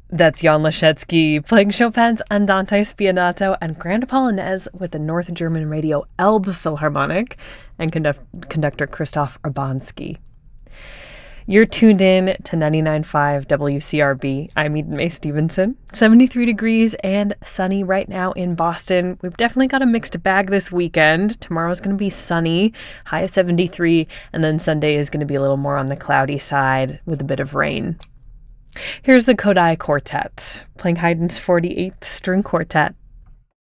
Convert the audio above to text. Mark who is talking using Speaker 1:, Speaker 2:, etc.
Speaker 1: That's Jan Leschetsky playing Chopin's Andante Spianato and Grande Polonaise with the North German Radio Elbe Philharmonic and conductor Christoph Urbanski. You're tuned in to 99.5 WCRB. I'm Eden Mae Stevenson. 73 degrees and sunny right now in Boston. We've definitely got a mixed bag this weekend. Tomorrow's going to be sunny, high of 73, and then Sunday is going to be a little more on the cloudy side with a bit of rain. Here's the Kodály Quartet, playing Haydn's 48th String Quartet.